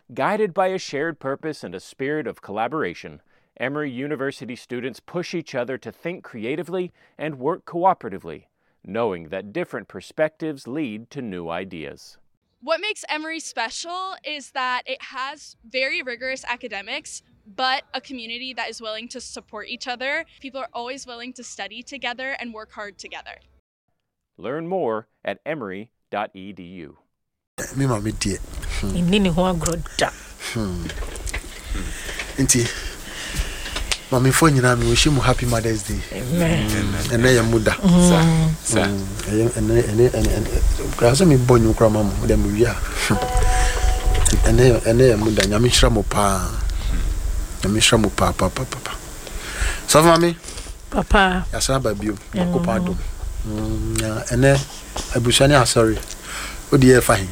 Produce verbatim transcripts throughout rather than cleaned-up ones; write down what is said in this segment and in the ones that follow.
Guided by a shared purpose and a spirit of collaboration, Emory University students push each other to think creatively and work cooperatively, knowing that different perspectives lead to new ideas. What makes Emory special is that it has very rigorous academics, but a community that is willing to support each other. People are always willing to study together and work hard together. Learn more at emory dot e d u. Me mama die. Nini ho agroda. Nti mama fo nyina me wish you happy Mother's Day. Amen. And na ya muda. Sa. Sa. And and and graso me bonyu kra mama dem wi a. And and ya muda nyame hira mo pa. Nyame hira mo pa pa pa pa. So mama Papa. Ya sa ba bio. Makopa do. Mm, ene abushani asori. O dey fine.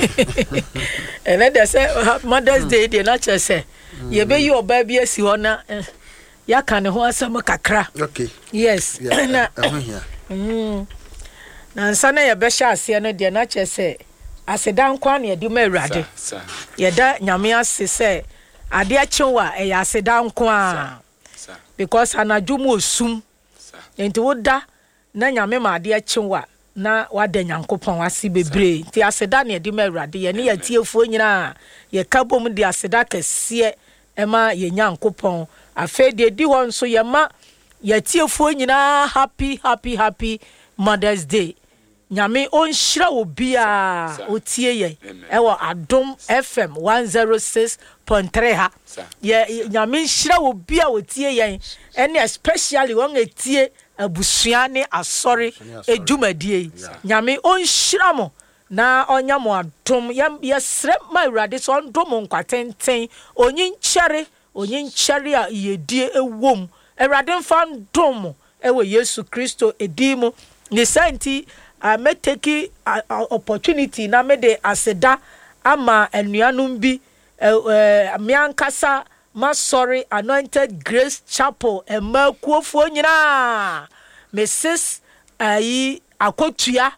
And they say Mother's Day dey not just say ye be your baby asi ho na ya kan ho asem kakra. Okay. Yes. Na ehia. Mm. Na nsana ye be sha ase no dey not just say asedan kwa na ye di ma awurade. Ye da nyame ase say ade a chewa e ya asedan kwa. Because anajumu osum. Enti wo da na nyame ma ade a chewa na wada nyankopon wase bebre ti aseda na edi ma awurade ye ne yatiefuo nyina ye kabom di aseda kese ema ye nyankopon afa de di ho nso ye ma yatiefuo nyina happy happy happy Mother's Day. Nyame onhyira obia otie ye ewo Adom F M one oh six point three ha ye nyame nhyira obia otie ye ene especially won etie abusuane asori edumadie nyame onhyira mo na onyamo adom yesre ma awurade so ondom nkwatenten onyinchere onyinchere a yedie ewom awurade mfa ndom ewe Yesu Kristo edimo ni santi I may take uh, opportunity na me de aseda ama enuanum bi uh, miankasa Masori Anointed Grace Chapel ema kuofo nyina Missus ayi akotua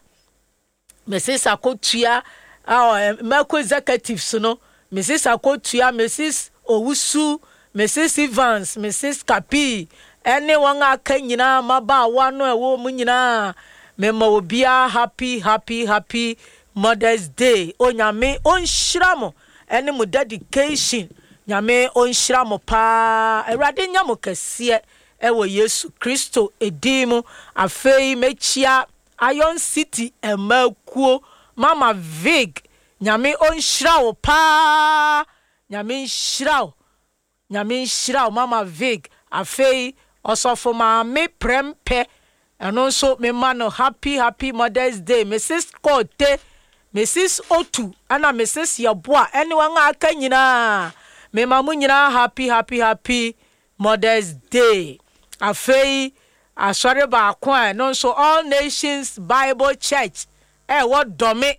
Missus akotua ah mako executives no Missus akotua Missus Owusu Missus Evans Missus Kapi ene wanga aka nyina maba wano ewo mu nyina mema obia happy happy happy Mother's Day onyame onhyira mo ene mu dedication nyame onhyira mo pa awurade nya mo kase ewo Yesu Kristo edimu afei mechia Iron City emakuo Mama Vig nyame onhyira wo pa nyame nhyira nyame nhyira Mama Vig afei osofo ma me prempe eno so me mano happy happy Mother's Day Missus Kote Missus Otu ana Missus Yaboa anyone aka nyina me mamu nyina happy happy happy Mother's Day afei asore ba kwa no so All Nations Bible Church eh what dome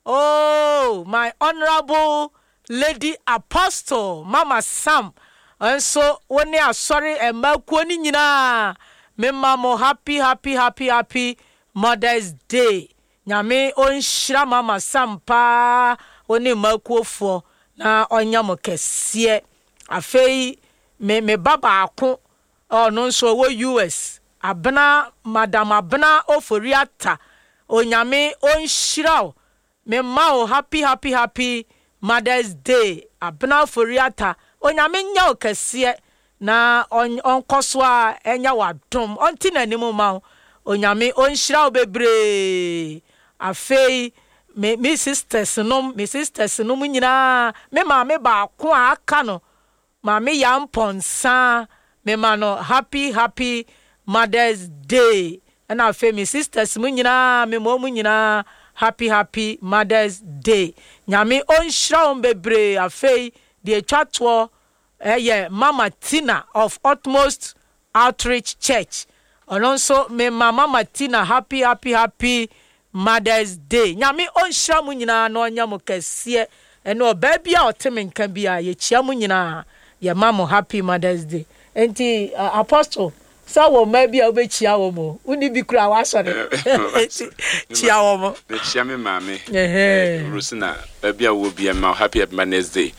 oh my honorable Lady Apostle Mama Sam and so when they are sorry and makwoni nyina me mamo happy happy happy happy Mother's Day nyame onhyira Mama Sam pa oni makwofo na onyamo kese afei me me baba ako ono so wo U S abna madam abna oforiata onyame onhyira me ma happy happy happy Mother's Day abna oforiata onyame nya okese na onkoso a enya wadom onti nanim ma onyame onhyira obebre afei me me sisters no me sisters no nyina me ma me ba ko aka no ma me yamponsa me ma no happy happy Mother's Day and afei me sisters mu nyina me mo mu nyina happy happy Mother's Day nyame onhyira obebre afei de twatwo eh yeah Mama Tina of Utmost Outreach Church and also me Mama Tina happy happy happy Mother's Day nyame onhyira mu nyina na onyamo kese eno baby a otemen kan bia ye chia mu nyina ye mama happy Mother's Day enti uh, Apostle sa wo maybe obe chia wo mo uni bi kura wa sore chia wo mo na chia me mame eh Rusina baby a wo bia ma happy Mother's Day